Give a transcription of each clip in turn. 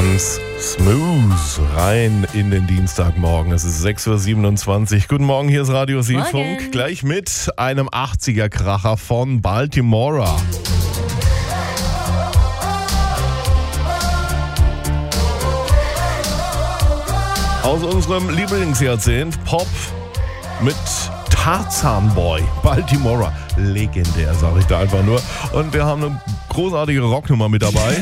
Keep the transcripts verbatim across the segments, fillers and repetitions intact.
Ganz smooth rein in den Dienstagmorgen. Es ist sechs Uhr siebenundzwanzig. Guten Morgen, hier ist Radio Seefunk. Gleich mit einem achtziger-Kracher von Baltimora. Aus unserem Lieblingsjahrzehnt Pop mit Tarzan Boy, Baltimora. Legendär, sage ich da einfach nur. Und wir haben eine großartige Rocknummer mit dabei.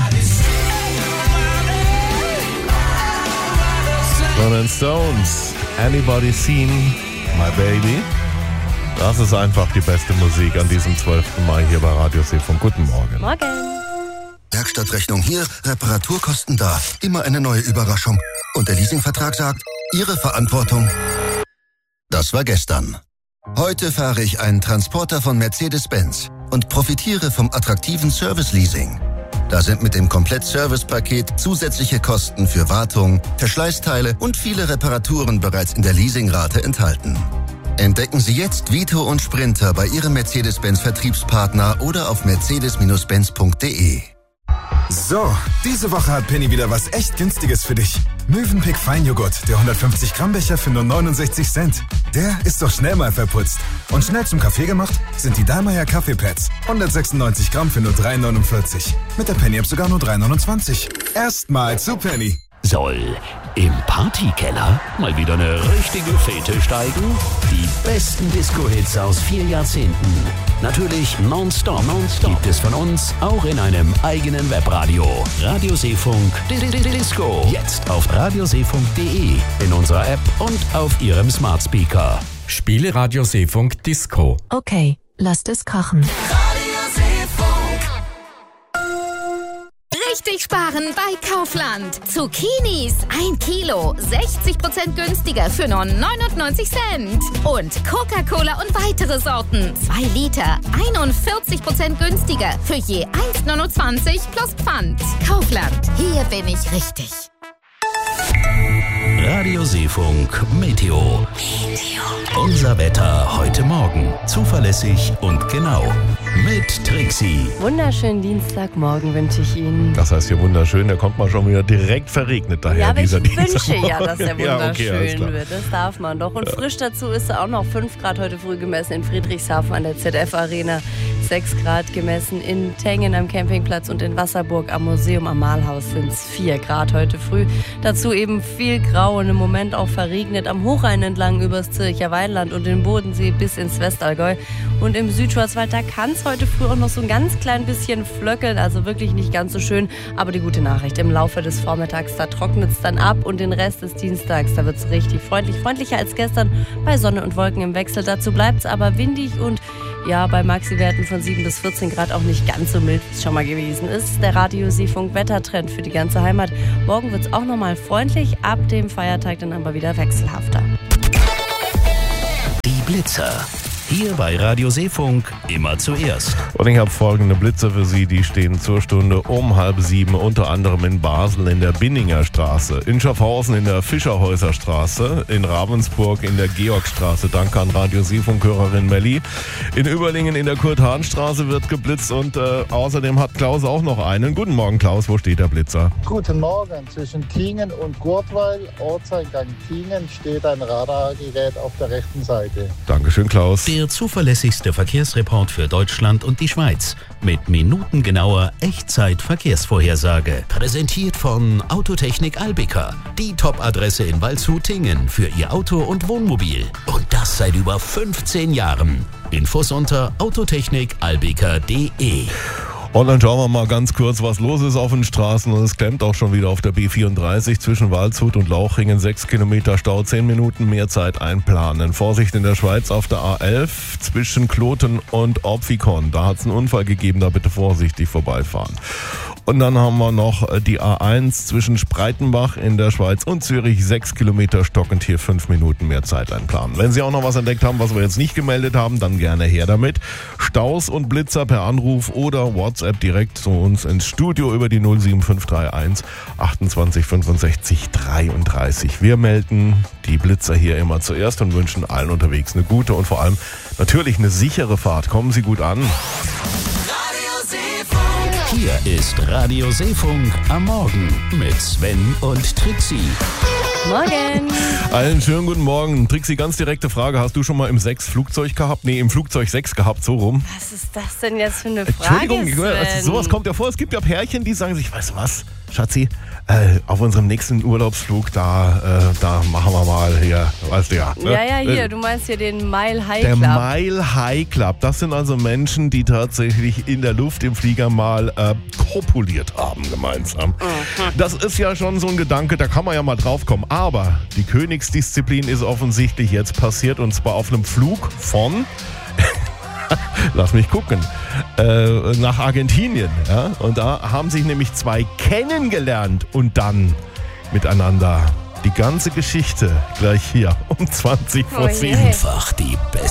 Rolling Stones, Anybody Seen My Baby? Das ist einfach die beste Musik an diesem zwölften Mai hier bei Radio Seefunk. Guten Morgen. Morgen. Werkstattrechnung hier, Reparaturkosten da. Immer eine neue Überraschung. Und der Leasingvertrag sagt, Ihre Verantwortung. Das war gestern. Heute fahre ich einen Transporter von Mercedes-Benz und profitiere vom attraktiven Service-Leasing. Da sind mit dem Komplett-Service-Paket zusätzliche Kosten für Wartung, Verschleißteile und viele Reparaturen bereits in der Leasingrate enthalten. Entdecken Sie jetzt Vito und Sprinter bei Ihrem Mercedes-Benz-Vertriebspartner oder auf mercedes benz punkt de. So, diese Woche hat Penny wieder was echt Günstiges für dich. Mövenpick Feinjoghurt, der hundertfünfzig Gramm Becher für nur neunundsechzig Cent. Der ist doch schnell mal verputzt. Und schnell zum Kaffee gemacht sind die Dallmayr Kaffeepads. hundertsechsundneunzig Gramm für nur drei neunundvierzig. Mit der Penny-App sogar nur drei neunundzwanzig. Erstmal zu Penny. Soll im Partykeller mal wieder eine richtige Fete steigen? Die besten Disco-Hits aus vier Jahrzehnten. Natürlich nonstop, nonstop gibt es von uns auch in einem eigenen Webradio. Radio Seefunk Disco. Jetzt auf radioseefunk punkt de, in unserer App und auf Ihrem Smart Speaker. Spiele Radio Seefunk Disco. Okay, lasst es krachen. Richtig sparen bei Kaufland. Zucchinis ein Kilo, sechzig Prozent günstiger für nur neunundneunzig Cent. Und Coca-Cola und weitere Sorten, zwei Liter, einundvierzig Prozent günstiger für je eins neunundzwanzig plus Pfand. Kaufland, hier bin ich richtig. Radio Seefunk Meteo. Unser Wetter heute Morgen. Zuverlässig und genau. Mit Trixie. Wunderschönen Dienstagmorgen wünsche ich Ihnen. Das heißt hier wunderschön, der kommt mal schon wieder direkt verregnet daher. Ja, aber dieser ich wünsche Dienstagmorgen. ja, dass er wunderschön ja, okay, wird. Das darf man doch. Und ja. Frisch dazu ist auch noch fünf Grad heute früh gemessen in Friedrichshafen an der Z F Arena. sechs Grad gemessen in Tengen am Campingplatz und in Wasserburg am Museum am Mahlhaus sind es vier Grad heute früh. Dazu eben viel Grau und im Moment auch verregnet am Hochrhein entlang übers Zürcher Weinland und den Bodensee bis ins Westallgäu. Und im Südschwarzwald, da kann es heute früh auch noch so ein ganz klein bisschen flöckeln, also wirklich nicht ganz so schön. Aber die gute Nachricht, im Laufe des Vormittags, da trocknet es dann ab und den Rest des Dienstags, da wird es richtig freundlich, freundlicher als gestern bei Sonne und Wolken im Wechsel. Dazu bleibt es aber windig und ja, bei Maxi-Werten von sieben bis vierzehn Grad auch nicht ganz so mild, wie es schon mal gewesen ist. Der Radio Seefunk Wettertrend für die ganze Heimat. Morgen wird es auch nochmal freundlich, ab dem Feiertag dann aber wieder wechselhafter. Die Blitzer. Hier bei Radio Seefunk immer zuerst. Und ich habe folgende Blitzer für Sie, die stehen zur Stunde um halb sieben, unter anderem in Basel in der Binninger Straße, in Schaffhausen in der Fischerhäuser Straße, in Ravensburg in der Georgstraße, danke an Radio Seefunk-Hörerin Melli. In Überlingen in der Kurt-Hahn-Straße wird geblitzt und äh, außerdem hat Klaus auch noch einen. Guten Morgen Klaus, wo steht der Blitzer? Guten Morgen, zwischen Tingen und Gurtweil, Ortseingang Tingen, steht ein Radargerät auf der rechten Seite. Dankeschön Klaus. Der zuverlässigste Verkehrsreport für Deutschland und die Schweiz mit minutengenauer Echtzeit-Verkehrsvorhersage. Präsentiert von Autotechnik Albica, die Top-Adresse in Waldshut-Tingen für Ihr Auto und Wohnmobil. Und das seit über fünfzehn Jahren. Infos unter autotechnik albica punkt de. Und dann schauen wir mal ganz kurz, was los ist auf den Straßen. Und es klemmt auch schon wieder auf der B vierunddreißig zwischen Waldshut und Lauchringen. sechs Kilometer Stau, zehn Minuten mehr Zeit einplanen. Vorsicht in der Schweiz auf der A elf zwischen Kloten und Opfikon. Da hat es einen Unfall gegeben, da bitte vorsichtig vorbeifahren. Und dann haben wir noch die A eins zwischen Spreitenbach in der Schweiz und Zürich. sechs Kilometer stockend, hier fünf Minuten mehr Zeit einplanen. Wenn Sie auch noch was entdeckt haben, was wir jetzt nicht gemeldet haben, dann gerne her damit. Staus und Blitzer per Anruf oder WhatsApp direkt zu uns ins Studio über die null sieben fünf drei eins achtundzwanzig fünfundsechzig dreiunddreißig. Wir melden die Blitzer hier immer zuerst und wünschen allen unterwegs eine gute und vor allem natürlich eine sichere Fahrt. Kommen Sie gut an. Radio Seefunk. Hier ist Radio Seefunk am Morgen mit Sven und Trixie. Morgen. Einen schönen guten Morgen. Trixie, ganz direkte Frage. Hast du schon mal im sechs Flugzeug gehabt? Nee, im Flugzeug sechs gehabt, so rum. Was ist das denn jetzt für eine Frage, Entschuldigung, Sven? also sowas kommt ja vor. Es gibt ja Pärchen, die sagen sich, weißt du was, Schatzi, äh, auf unserem nächsten Urlaubsflug, da, äh, da machen wir mal hier, weißt du ja. Ne? Ja, ja, hier, Äh, du meinst hier den Mile High Der Club. Mile High Club, das sind also Menschen, die tatsächlich in der Luft im Flieger mal äh, kopuliert haben gemeinsam. Das ist ja schon so ein Gedanke, da kann man ja mal drauf kommen. Aber die Königsdisziplin ist offensichtlich jetzt passiert und zwar auf einem Flug von... Lass mich gucken. Äh, nach Argentinien. Ja? Und da haben sich nämlich zwei kennengelernt und dann miteinander. Die ganze Geschichte gleich hier um zwanzig vor Oh je. sieben. Einfach die beste